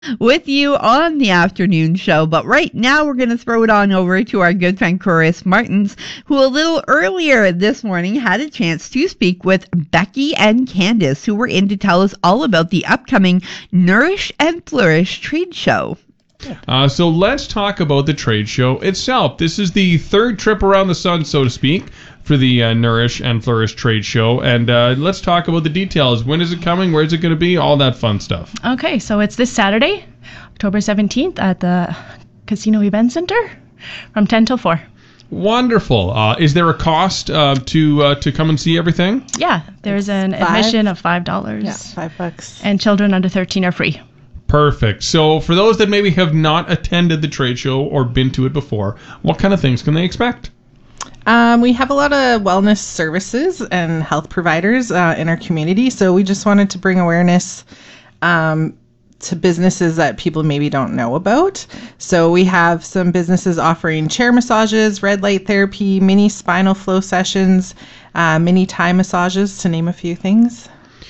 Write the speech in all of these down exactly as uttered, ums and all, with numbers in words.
with you on the afternoon show. But right now we're going to throw it on over to our good friend Chris Martins, who a little earlier this morning had a chance to speak with Becky and Candace, who were in to tell us all about the upcoming Nourish and Flourish trade show. Uh, so let's talk about the trade show itself. This is the third trip around the sun, so to speak, for the uh, Nourish and Flourish trade show. And uh, let's talk about the details. When is it coming? Where is it going to be? All that fun stuff. Okay, so it's this Saturday, October seventeenth at the Casino Event Center from ten till four. Wonderful. Uh, is there a cost uh, to uh, to come and see everything? Yeah, there's an Five? admission of five dollars. Yeah, five bucks. And children under thirteen are free. Perfect. So for those that maybe have not attended the trade show or been to it before, what kind of things can they expect? Um, we have a lot of wellness services and health providers uh, in our community, so we just wanted to bring awareness um, to businesses that people maybe don't know about. So we have some businesses offering chair massages, red light therapy, mini spinal flow sessions, uh, mini Thai massages, to name a few things.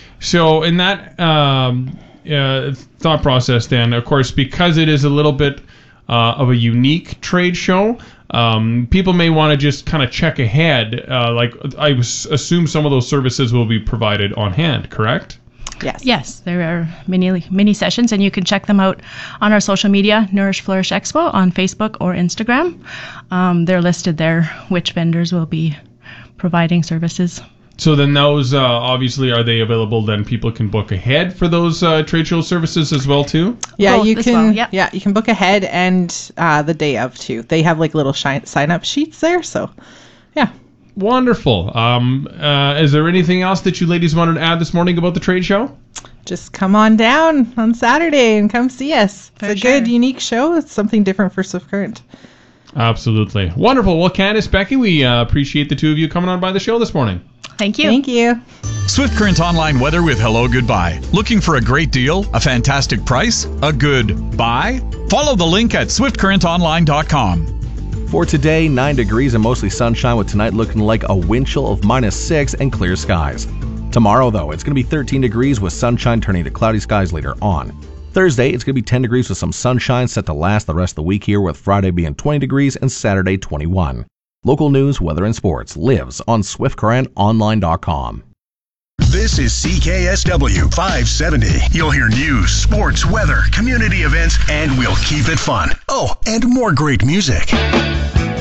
So in that um, uh, thought process then, of course, because it is a little bit uh, of a unique trade show, um, people may want to just kind of check ahead. Uh, like I was, assume some of those services will be provided on hand, correct? Yes. Yes, there are many mini sessions, and you can check them out on our social media, Nourish Flourish Expo, on Facebook or Instagram. Um, they're listed there, which vendors will be providing services. So then those, uh, obviously, are they available? Then people can book ahead for those uh, trade show services as well, too? Yeah, Both you as can. well, yeah. yeah, you can book ahead and uh, the day of too. They have like little shi- sign up sheets there, so yeah. Wonderful. Um, uh, is there anything else that you ladies wanted to add this morning about the trade show? Just come on down on Saturday and come see us. For it's a sure. good, unique show. It's something different for Swift Current. Absolutely. Wonderful. Well, Candace, Becky, we uh, appreciate the two of you coming on by the show this morning. Thank you. Thank you. Swift Current online weather with Hello Goodbye. Looking for a great deal? A fantastic price? A good buy? Follow the link at swift current online dot com. For today, nine degrees and mostly sunshine, with tonight looking like a wind chill of minus six and clear skies. Tomorrow, though, it's going to be thirteen degrees with sunshine turning to cloudy skies later on. Thursday, it's going to be ten degrees with some sunshine set to last the rest of the week here, with Friday being twenty degrees and Saturday twenty-one. Local news, weather, and sports lives on swift current online dot com. This is C K S W five seventy. You'll hear news, sports, weather, community events, and we'll keep it fun. Oh, and more great music.